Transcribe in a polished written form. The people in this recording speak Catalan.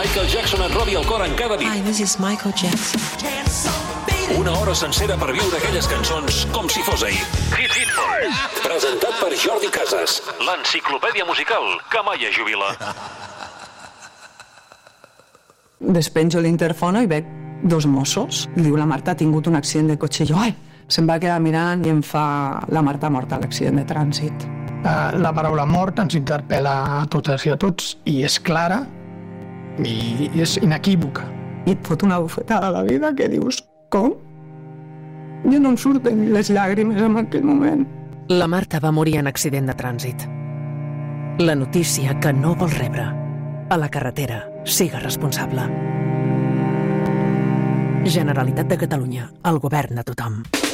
Michael Jackson et robi el cor en cada dit. Hi, this is Michael Jackson. Una hora sencera per viure aquelles cançons com si fos ahir. Hit Parade. Presentat per Jordi Casas. L'enciclopèdia musical que mai es jubila. Despenjo l'interfono i veig 2 Mossos. Diu, la Marta ha tingut un accident de cotxe. I jo, se'm va quedar mirant i em fa, la Marta ha mort a l'accident de trànsit. La paraula mort ens interpel·la a totes i a tots i és clara i és inequívoca. I et fot una bufetada a la vida que dius, com? Jo no em surten les llàgrimes en aquell moment. La Marta va morir en accident de trànsit. La notícia que no vol rebre. A la carretera, siga responsable. Generalitat de Catalunya, el govern de tothom.